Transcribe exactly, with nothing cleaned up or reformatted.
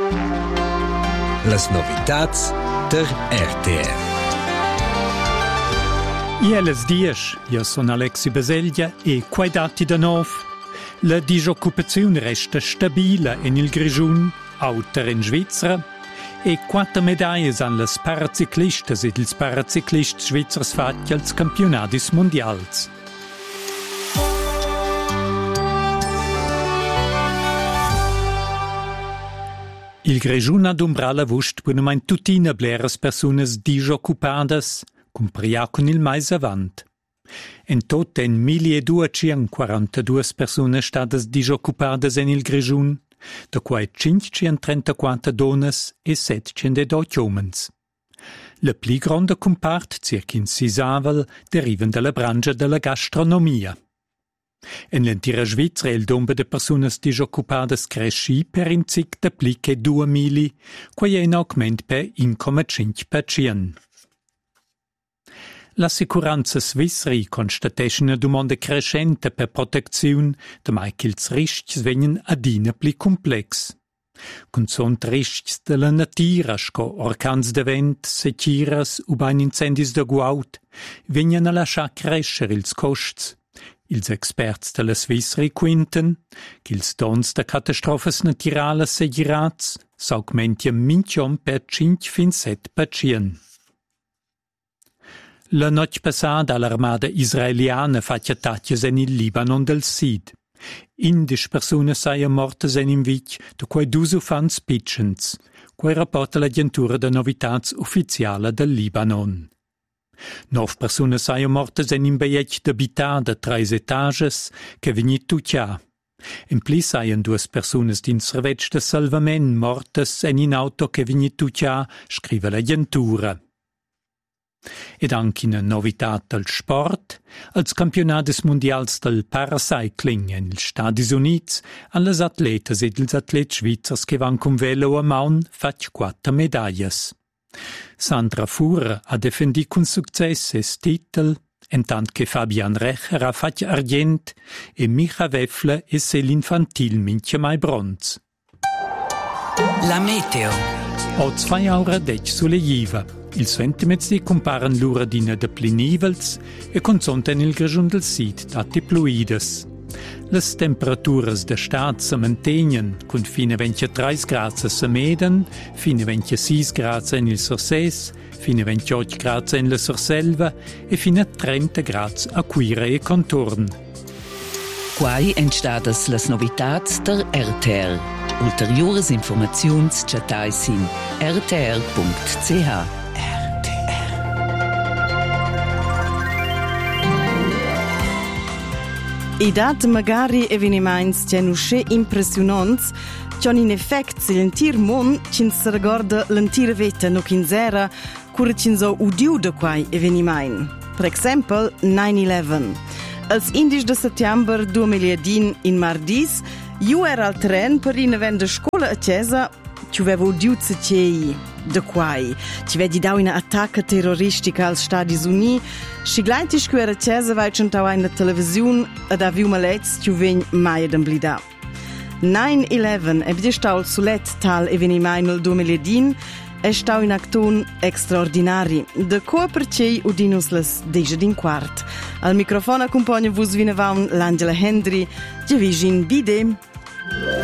Las novitats der R T R. I els dies, io sono Alexi Baseglia e quai dati da nov. La disoccupazione resta stabile in il Grigiun, auter in Svizzera, e quattro medaglie hanno le paraciclistas e i paraciclisti svizzers fatti als campionatis mondials. Il Grigiun ha d'umbra la vust per non tutina bleras personas disoccupadas, compria con il mais avant. En tot en milleduecentoquarantadue persone stadas disoccupadas en il Grigiun, da quai cinquecentotrentaquattro donas e settecentododici umens. La pli gronda compart, circa in sisavel, derivan dalla brangia della gastronomia. En l'entira Svizzera il dombe de personas disoccupadas cresci per in cic da pli che due mili, quai ein augment per uno virgola cinque per cento. L'assicuranza svissri constatesce una domanda crescente per protezione, da mai che ils rischi vengono adina pli complex. Con sont rischi della natura, sco orcans de vent, sechiras u bain incendis de guaut, vengono a lasciar crescere ils costs. Ils experts della Svissri quinten che ils dons de catastrofes naturales segirats s'augmentian minchon per cinque fin sette per cento. La notte passata l'armata israeliana faccia attacchi in il Libano del Sud. Indisch persone saien mortes en in vic, da quai dus ufans pitchens, quai rapporta l'agentura de novitats ufficiala del Libanon. Nov persone saien mortes en in beiec d'habitat de tres etages, che vegnit tuccia. In pli saien duas persones din servetg de salvament mortes en in auto che vegnit tuccia, scrive l'agentura. Ed anche una novità del sport, als campionatis mondials del paracycling en els Stadis Units, an les atletes ed els atlets svizzers che van con velo a maun fach quattro medaglie. Sandra Fuhrer ha defendi con success es titel, en tant che Fabian Recher ha fach argent e Micha Weffler e l'infantil minchia mai bronz. La meteo. O zwei aura dec sulle jiva. Il sventimezzi comparan l'uradina de plinivels e consonten il Grigiun del Sid dati pluides. Les temperaturas de stat se mantenien con fine ventitré gradi a Meden, fine ventisei gradi in il Surses, fine ventotto gradi in la Surselva e fine trenta gradi a Quire e Contorn. Quai entstadas las novitats der R T R. Ulteriores informaziuns chatais in r t r punct c h. I dat magari eveniments che nusce impressionants, che in effect l'entir mon cin se recorda l'entira veta no quinzera, cura cin so udiu de quai eveniment. Per exempel, nine eleven. Als indisch de settember duemiladin in Mardis, io era al tren per in vende scola a Cesa, ci avevo udiu cei de quai. Ci vedi dau in attacca terroristica als Stadis Uni, și gleitisch cu era Cesa vai centau in la televisiun ad aviu malets ci vegn mai ad blida. nine eleven e bide stau al sulet tal eveniment nel duemiladin e stau in acton extraordinari. De coa per cei udinus las deja din quart. Al microfon accompagna vus vinevaun l'Angela Hendry, Gevigin Bide.